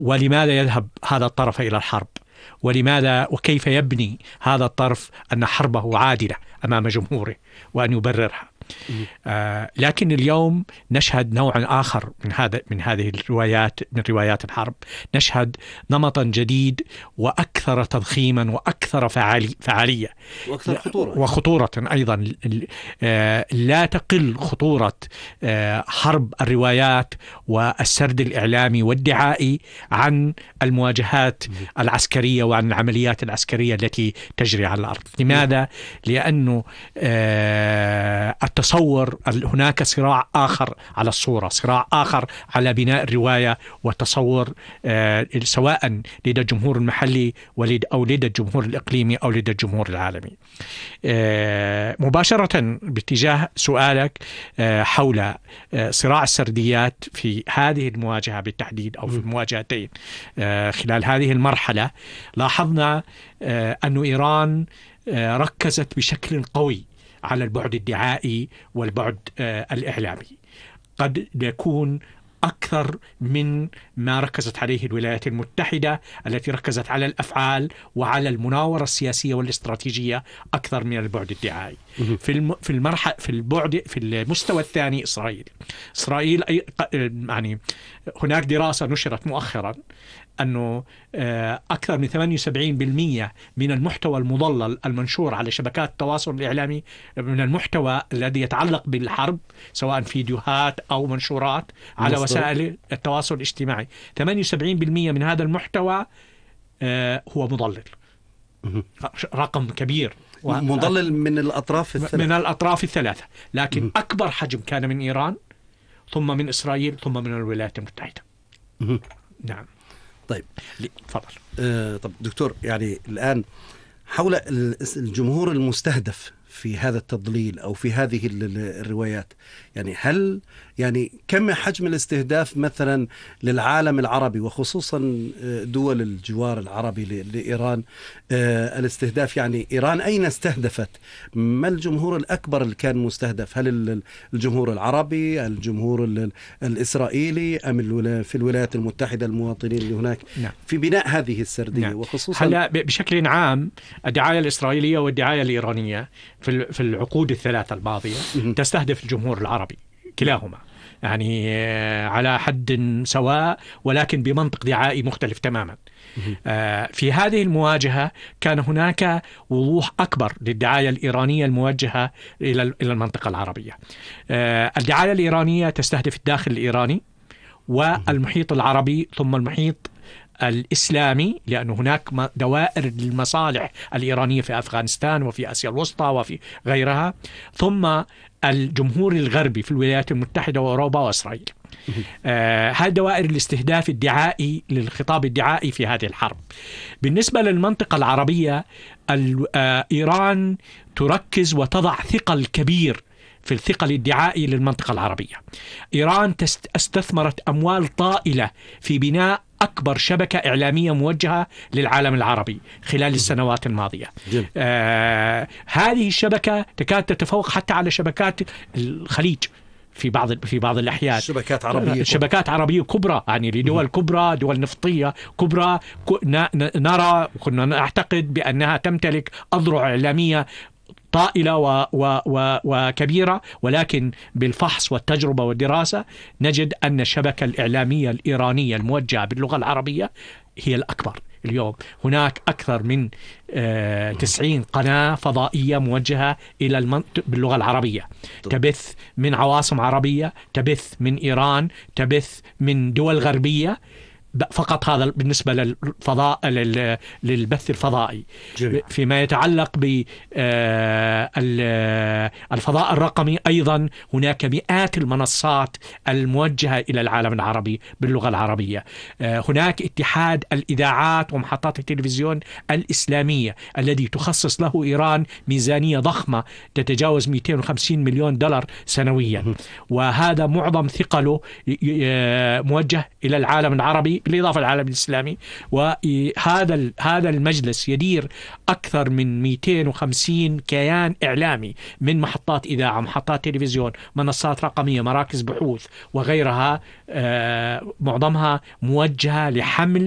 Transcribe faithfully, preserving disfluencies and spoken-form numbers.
ولماذا يذهب هذا الطرف إلى الحرب، ولماذا وكيف يبني هذا الطرف أن حربه عادلة أمام جمهوره وأن يبررها. آه لكن اليوم نشهد نوعا آخر من هذا من هذه الروايات، من روايات الحرب. نشهد نمطا جديد وأكثر تضخيما وأكثر فعالي فعالية وأكثر خطورة وخطورة أيضا. آه لا تقل خطورة آه حرب الروايات والسرد الإعلامي والدعائي عن المواجهات العسكرية وعن العمليات العسكرية التي تجري على الأرض. لماذا؟ لأنه آه التصور هناك صراع آخر على الصورة، صراع آخر على بناء الرواية والتصور، آه سواء لدى الجمهور المحلي أو لدى الجمهور الإقليمي أو لدى الجمهور العالمي. آه مباشرة باتجاه سؤالك آه حول آه صراع السرديات في هذه المواجهة بالتحديد أو في المواجهتين آه خلال هذه المرحلة، لاحظنا آه أن إيران آه ركزت بشكل قوي على البعد الدعائي والبعد آه الإعلامي، قد يكون أكثر من ما ركزت عليه الولايات المتحدة التي ركزت على الأفعال وعلى المناورة السياسية والاستراتيجية أكثر من البعد الدعائي. في الم... في المرحلة في البعد في المستوى الثاني إسرائيل إسرائيل أي... يعني هناك دراسة نشرت مؤخرا أنه أكثر من ثمانية وسبعين بالمئة من المحتوى المضلل المنشور على شبكات التواصل الإعلامي من المحتوى الذي يتعلق بالحرب، سواء فيديوهات أو منشورات على مصدر. وسائل التواصل الاجتماعي، ثمانية وسبعين بالمئة من هذا المحتوى هو مضلل. رقم كبير، مضلل من الأطراف الثلاثة من الأطراف الثلاثة لكن م. أكبر حجم كان من إيران، ثم من إسرائيل، ثم من الولايات المتحدة. م. نعم. طيب تفضل. آه طب دكتور، يعني الآن حول الجمهور المستهدف في هذا التضليل أو في هذه الروايات، يعني هل يعني كم حجم الاستهداف مثلا للعالم العربي وخصوصا دول الجوار العربي لإيران؟ آه الاستهداف يعني إيران أين استهدفت؟ ما الجمهور الأكبر اللي كان مستهدف؟ هل الجمهور العربي، الجمهور الإسرائيلي، أم في الولايات المتحدة المواطنين اللي هناك؟ نعم. في بناء هذه السردية. نعم. وخصوصا هلا بشكل عام الدعاية الإسرائيلية والدعاية الإيرانية في في العقود الثلاثة الماضية تستهدف الجمهور العربي كلاهما، يعني على حد سواء ولكن بمنطق دعائي مختلف تماما. في هذه المواجهة كان هناك وضوح أكبر للدعاية الإيرانية الموجهة إلى إلى المنطقة العربية. الدعاية الإيرانية تستهدف الداخل الإيراني والمحيط العربي ثم المحيط الإسلامي، لأن هناك دوائر المصالح الإيرانية في أفغانستان وفي آسيا الوسطى وفي غيرها، ثم الجمهور الغربي في الولايات المتحدة وأوروبا وإسرائيل. آه هذه دوائر الاستهداف الدعائي للخطاب الدعائي في هذه الحرب. بالنسبة للمنطقة العربية، آه إيران تركز وتضع ثقل كبير في الثقل الدعائي للمنطقة العربية. إيران استثمرت أموال طائلة في بناء أكبر شبكة إعلامية موجهة للعالم العربي خلال السنوات الماضية. آه هذه الشبكة تكاد تتفوق حتى على شبكات الخليج في بعض في بعض الأحيان. شبكات عربية شبكات عربية كبرى، يعني لدول كبرى، دول نفطية كبرى، نرى وكنا نعتقد بأنها تمتلك أذرع إعلامية طائلة و و و وكبيرة، ولكن بالفحص والتجربة والدراسة نجد أن الشبكة الإعلامية الإيرانية الموجهة باللغة العربية هي الأكبر. اليوم هناك أكثر من آه تسعين قناة فضائية موجهة إلى المنطقة باللغة العربيية، تبث من عواصم عربية، تبث من إيران، تبث من دول غربية. فقط هذا بالنسبة للفضاء للبث الفضائي. جميل. فيما يتعلق بالفضاء الرقمي أيضا هناك مئات المنصات الموجهة إلى العالم العربي باللغة العربية. هناك اتحاد الإذاعات ومحطات التلفزيون الإسلامية الذي تخصص له إيران ميزانية ضخمة تتجاوز مئتين وخمسين مليون دولار سنويا، وهذا معظم ثقله موجه إلى العالم العربي بالإضافة للعالم الإسلامي. وهذا هذا المجلس يدير أكثر من مئتين وخمسين كيان إعلامي من محطات إذاعة، محطات تلفزيون، منصات رقمية، مراكز بحوث وغيرها، معظمها موجهة لحمل